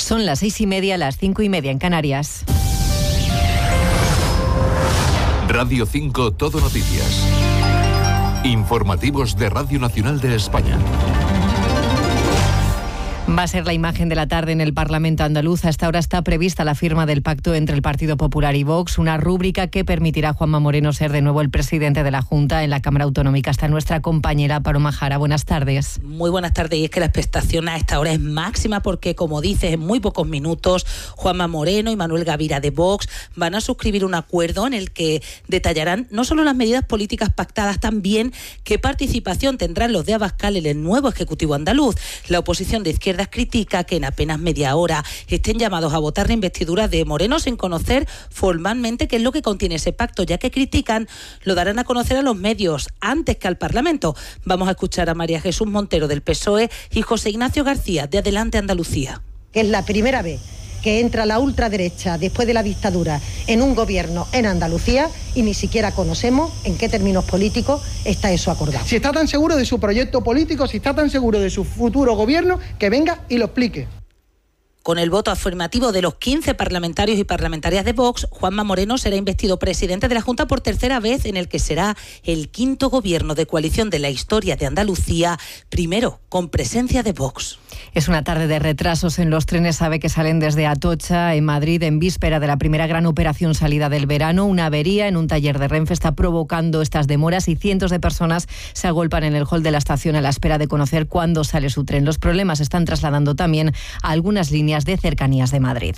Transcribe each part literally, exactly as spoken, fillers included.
Son las seis y media, las cinco y media en Canarias. Radio cinco Todo Noticias. Informativos de Radio Nacional de España. Va a ser la imagen de la tarde en el Parlamento andaluz. Hasta ahora está prevista la firma del pacto entre el Partido Popular y Vox, una rúbrica que permitirá a Juanma Moreno ser de nuevo el presidente de la Junta en la Cámara Autonómica. Está nuestra compañera Paloma Jara. Buenas tardes. Muy buenas tardes. Y es que la expectación a esta hora es máxima porque, como dices, en muy pocos minutos Juanma Moreno y Manuel Gavira de Vox van a suscribir un acuerdo en el que detallarán no solo las medidas políticas pactadas, también qué participación tendrán los de Abascal en el nuevo Ejecutivo andaluz. La oposición de izquierda critica que en apenas media hora estén llamados a votar la investidura de Moreno sin conocer formalmente qué es lo que contiene ese pacto, ya que critican lo darán a conocer a los medios antes que al Parlamento. Vamos a escuchar a María Jesús Montero del P S O E y José Ignacio García de Adelante Andalucía. Que es la primera vez que entra la ultraderecha después de la dictadura en un gobierno en Andalucía y ni siquiera conocemos en qué términos políticos está eso acordado. Si está tan seguro de su proyecto político, si está tan seguro de su futuro gobierno, que venga y lo explique. Con el voto afirmativo de los quince parlamentarios y parlamentarias de Vox, Juanma Moreno será investido presidente de la Junta por tercera vez en el que será el quinto gobierno de coalición de la historia de Andalucía, primero con presencia de Vox. Es una tarde de retrasos en los trenes AVE que salen desde Atocha, en Madrid, en víspera de la primera gran operación salida del verano. Una avería en un taller de Renfe está provocando estas demoras y cientos de personas se agolpan en el hall de la estación a la espera de conocer cuándo sale su tren. Los problemas se están trasladando también a algunas líneas de cercanías de Madrid.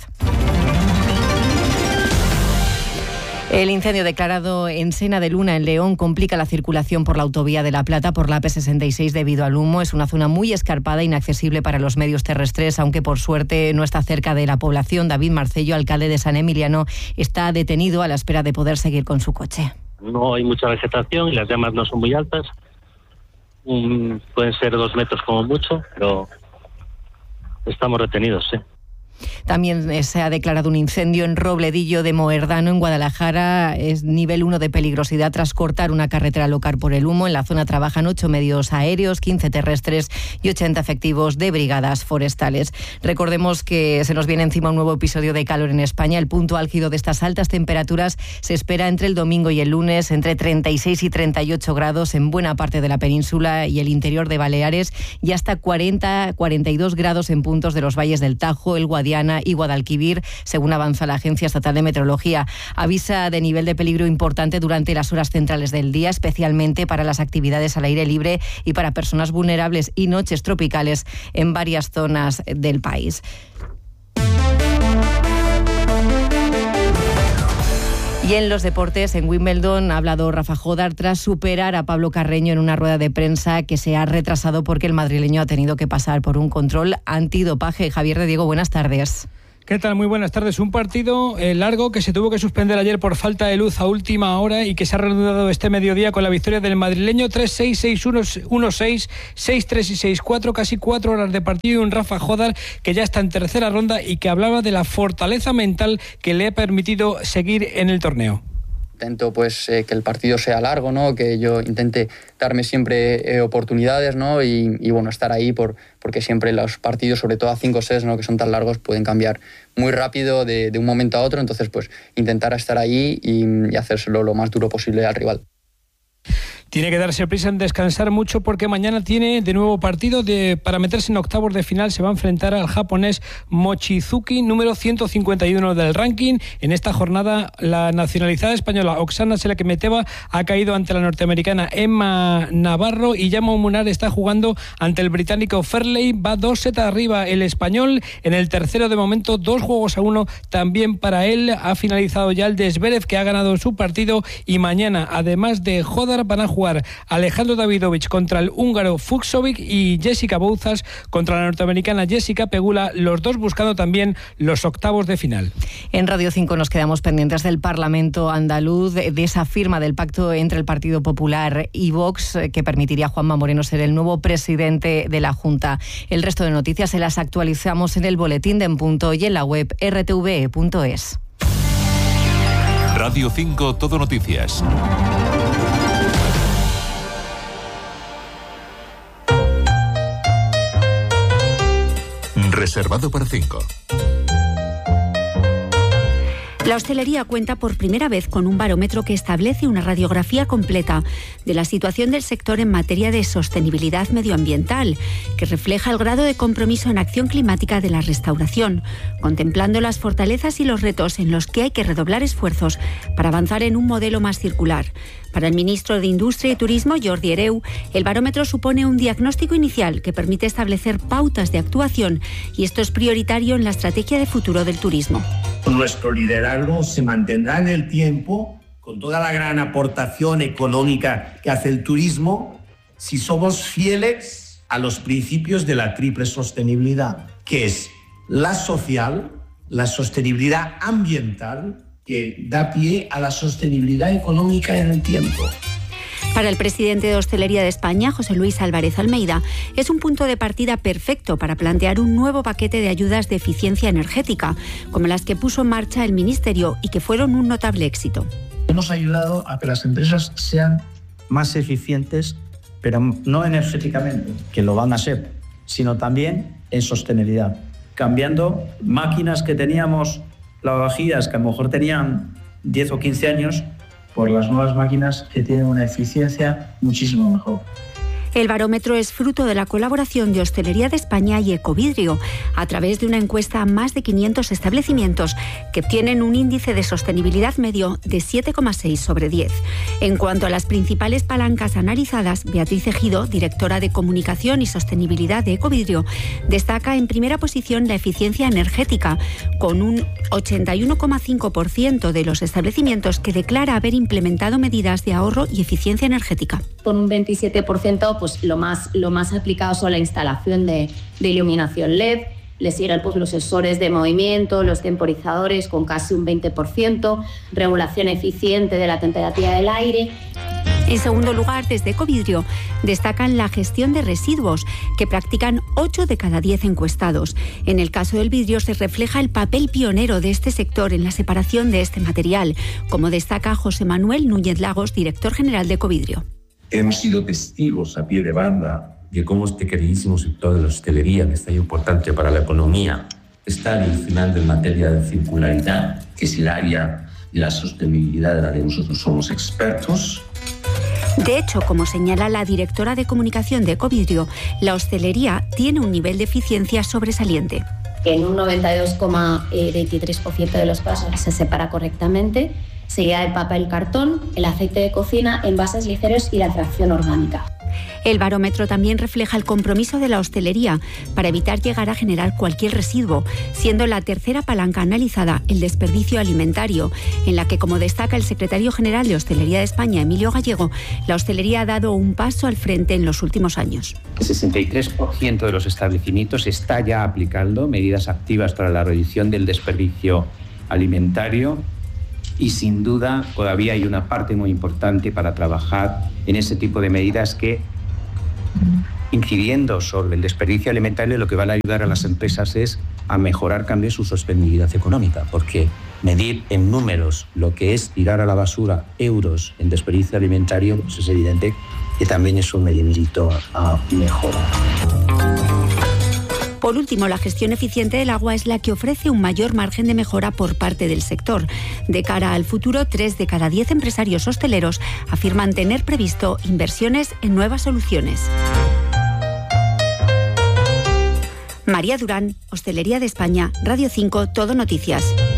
El incendio declarado en Sena de Luna, en León, complica la circulación por la autovía de La Plata por la A P sesenta y seis debido al humo. Es una zona muy escarpada e inaccesible para los medios terrestres, aunque por suerte no está cerca de la población. David Marcello, alcalde de San Emiliano, está detenido a la espera de poder seguir con su coche. No hay mucha vegetación y las llamas no son muy altas. Um, pueden ser dos metros como mucho, pero estamos retenidos, sí. También se ha declarado un incendio en Robledillo de Moerdano, en Guadalajara. Es nivel uno de peligrosidad tras cortar una carretera local por el humo. En la zona trabajan ocho medios aéreos, quince terrestres y ochenta efectivos de brigadas forestales. Recordemos que se nos viene encima un nuevo episodio de calor en España. El punto álgido de estas altas temperaturas se espera entre el domingo y el lunes, entre treinta y seis y treinta y ocho grados en buena parte de la península y el interior de Baleares, y hasta cuarenta a cuarenta y dos grados en puntos de los valles del Tajo, el Guadiana y Guadalquivir, según avanza la Agencia Estatal de Meteorología. Avisa de nivel de peligro importante durante las horas centrales del día, especialmente para las actividades al aire libre y para personas vulnerables, y noches tropicales en varias zonas del país. Y en los deportes, en Wimbledon ha hablado Rafa Jodar tras superar a Pablo Carreño en una rueda de prensa que se ha retrasado porque el madrileño ha tenido que pasar por un control antidopaje. Javier de Diego, buenas tardes. ¿Qué tal? Muy buenas tardes. Un partido eh, largo que se tuvo que suspender ayer por falta de luz a última hora y que se ha reanudado este mediodía con la victoria del madrileño tres seis, seis uno, uno seis, seis tres y seis cuatro, casi cuatro horas de partido, y un Rafa Jodar que ya está en tercera ronda y que hablaba de la fortaleza mental que le ha permitido seguir en el torneo. Intento pues eh, que el partido sea largo, ¿no? Que yo intente darme siempre eh, oportunidades, ¿no? Y, y bueno, estar ahí por, porque siempre los partidos, sobre todo a cinco sets, ¿no? Que son tan largos, pueden cambiar muy rápido de, de un momento a otro. Entonces pues intentar estar ahí y, y hacérselo lo más duro posible al rival. Tiene que darse prisa en descansar mucho porque mañana tiene de nuevo partido de, para meterse en octavos de final. Se va a enfrentar al japonés Mochizuki, número ciento cincuenta y uno del ranking. En esta jornada, la nacionalizada española Oksana Selekemeteva ha caído ante la norteamericana Emma Navarro, y Jaume Munar está jugando ante el británico Fairley. Va dos sets arriba el español. En el tercero, de momento, dos juegos a uno también para él. Ha finalizado ya el de Zverev, que ha ganado su partido, y mañana, además de Jodar, van a jugar Alejandro Davidovich contra el húngaro Fucsovic y Jessica Bouzas contra la norteamericana Jessica Pegula, los dos buscando también los octavos de final. En Radio cinco nos quedamos pendientes del Parlamento andaluz, de esa firma del pacto entre el Partido Popular y Vox que permitiría a Juanma Moreno ser el nuevo presidente de la Junta. El resto de noticias se las actualizamos en el boletín de En Punto y en la web erre te ve punto es. Radio cinco Todo Noticias. Reservado para cinco. La hostelería cuenta por primera vez con un barómetro que establece una radiografía completa de la situación del sector en materia de sostenibilidad medioambiental, que refleja el grado de compromiso en acción climática de la restauración, contemplando las fortalezas y los retos en los que hay que redoblar esfuerzos para avanzar en un modelo más circular. Para el ministro de Industria y Turismo, Jordi Hereu, el barómetro supone un diagnóstico inicial que permite establecer pautas de actuación, y esto es prioritario en la estrategia de futuro del turismo. Nuestro liderazgo se mantendrá en el tiempo, con toda la gran aportación económica que hace el turismo, si somos fieles a los principios de la triple sostenibilidad, que es la social, la sostenibilidad ambiental, que da pie a la sostenibilidad económica en el tiempo. Para el presidente de Hostelería de España, José Luis Álvarez Almeida, es un punto de partida perfecto para plantear un nuevo paquete de ayudas de eficiencia energética, como las que puso en marcha el Ministerio y que fueron un notable éxito. Hemos ayudado a que las empresas sean más eficientes, pero no energéticamente, que lo van a ser, sino también en sostenibilidad, cambiando máquinas que teníamos, lavavajillas que a lo mejor tenían diez o quince años, por las nuevas máquinas que tienen una eficiencia muchísimo mejor. El barómetro es fruto de la colaboración de Hostelería de España y Ecovidrio, a través de una encuesta a más de quinientos establecimientos que obtienen un índice de sostenibilidad medio de siete coma seis sobre diez. En cuanto a las principales palancas analizadas, Beatriz Ejido, directora de Comunicación y Sostenibilidad de Ecovidrio, destaca en primera posición la eficiencia energética, con un ochenta y uno coma cinco por ciento de los establecimientos que declara haber implementado medidas de ahorro y eficiencia energética. Con un veintisiete por ciento, pues lo más, lo más aplicado son la instalación de, de iluminación L E D, le siguen pues, los sensores de movimiento, los temporizadores con casi un veinte por ciento, regulación eficiente de la temperatura del aire. En segundo lugar, desde Ecovidrio, destacan la gestión de residuos, que practican ocho de cada diez encuestados. En el caso del vidrio se refleja el papel pionero de este sector en la separación de este material, como destaca José Manuel Núñez Lagos, director general de Ecovidrio. Hemos sido testigos a pie de banda de cómo este queridísimo sector de la hostelería, que es tan importante para la economía, está en el final de materia de circularidad, que es el área de la sostenibilidad de la que nosotros somos expertos. De hecho, como señala la directora de comunicación de Ecovidrio, la hostelería tiene un nivel de eficiencia sobresaliente. En un noventa y dos coma veintitrés por ciento de los casos se separa correctamente, seguida el papel cartón, el aceite de cocina, envases ligeros y la fracción orgánica. El barómetro también refleja el compromiso de la hostelería para evitar llegar a generar cualquier residuo, siendo la tercera palanca analizada el desperdicio alimentario, en la que, como destaca el secretario general de Hostelería de España, Emilio Gallego, la hostelería ha dado un paso al frente en los últimos años. El sesenta y tres por ciento de los establecimientos está ya aplicando medidas activas para la reducción del desperdicio alimentario. Y sin duda todavía hay una parte muy importante para trabajar en ese tipo de medidas que, incidiendo sobre el desperdicio alimentario, lo que van a ayudar a las empresas es a mejorar también su sostenibilidad económica, porque medir en números lo que es tirar a la basura euros en desperdicio alimentario, pues es evidente que también es un medidito a mejorar. Por último, la gestión eficiente del agua es la que ofrece un mayor margen de mejora por parte del sector. De cara al futuro, tres de cada diez empresarios hosteleros afirman tener previsto inversiones en nuevas soluciones. María Durán, Hostelería de España, Radio cinco, Todo Noticias.